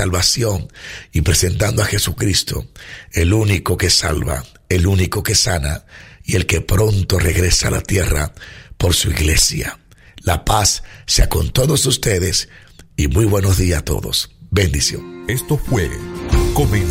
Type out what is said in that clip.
salvación y presentando a Jesucristo, el único que salva, el único que sana y el que pronto regresa a la tierra por su iglesia. La paz sea con todos ustedes y muy buenos días a todos. Bendición. Esto fue